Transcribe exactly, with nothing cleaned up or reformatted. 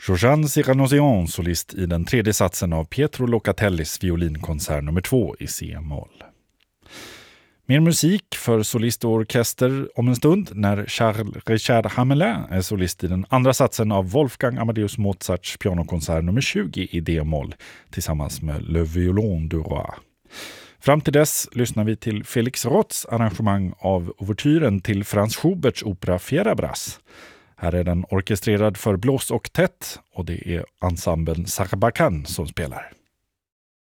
Georgian Cyrano-Zion, solist i den tredje satsen av Pietro Locatellis violinkonsert nummer två i C-moll. Mer musik för solist och orkester om en stund när Charles Richard Hamelin är solist i den andra satsen av Wolfgang Amadeus Mozarts pianokonsert nummer tjugo i D-moll tillsammans med Le Violon du Roi. Fram till dess lyssnar vi till Felix Roths arrangemang av ouvertyren till Franz Schuberts opera Fierabras. Här är den orkestrerad för blås och tätt och det är ensemblen Sarbacane som spelar.